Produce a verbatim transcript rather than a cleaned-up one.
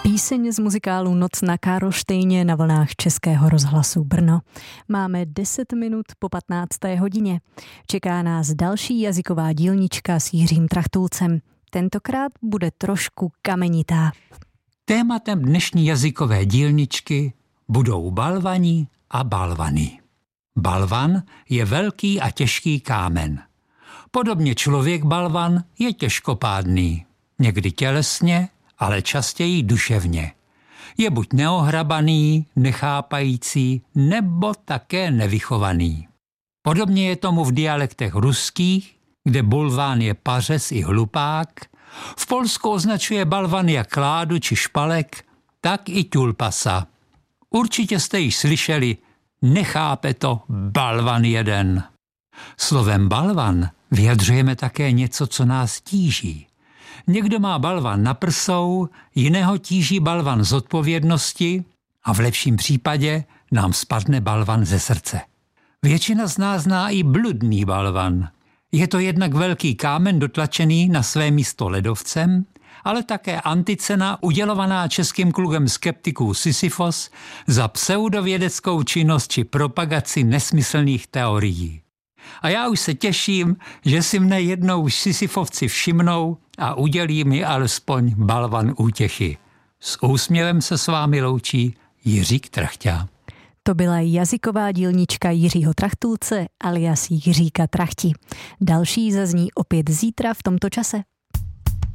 Píseň z muzikálu Noc na Karlštejně na vlnách Českého rozhlasu Brno. Máme deset minut po patnácté hodině. Čeká nás další jazyková dílnička s Jiřím Trachtulcem. Tentokrát bude trošku kamenitá. Tématem dnešní jazykové dílničky budou balvani a balvany. Balvan je velký a těžký kámen. Podobně člověk balvan je těžkopádný. Někdy tělesně, ale častěji duševně. Je buď neohrabaný, nechápající, nebo také nevychovaný. Podobně je tomu v dialektech ruských, kde bulván je pařez i hlupák, v Polsku označuje balvan jak kládu či špalek, tak i ťulpasa. Určitě jste již slyšeli, nechápe to balvan jeden. Slovem balvan vyjadřujeme také něco, co nás tíží. Někdo má balvan na prsou, jiného tíží balvan z odpovědnosti a v lepším případě nám spadne balvan ze srdce. Většina z nás zná i bludný balvan. Je to jednak velký kámen dotlačený na své místo ledovcem, ale také anticena udělovaná českým klubem skeptiků Sisyfos za pseudovědeckou činnost či propagaci nesmyslných teorií. A já už se těším, že si mne jednou Sisyfovci všimnou a udělí mi alespoň balvan útěchy. S úsměvem se s vámi loučí Jiří Trachťa. To byla jazyková dílnička Jiřího Trachtulce alias Jiříka Trachti. Další zazní opět zítra v tomto čase.